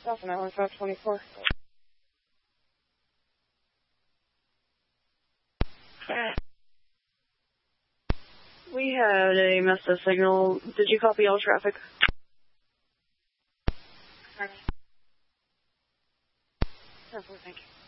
South on Island 524. We had a Mesta signal. Did you copy all traffic? Thank you.